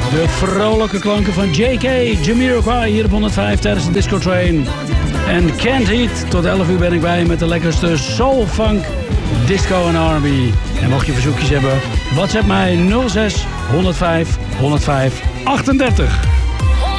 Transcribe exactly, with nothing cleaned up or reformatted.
De vrolijke klanken van J K, Jamiroquai hier op honderdvijf tijdens de Disco Train. En Can't Heat, tot elf uur ben ik bij met de lekkerste soul, funk, disco en R en B. En mocht je verzoekjes hebben, WhatsApp mij nul zes honderdvijf honderdvijf achtendertig.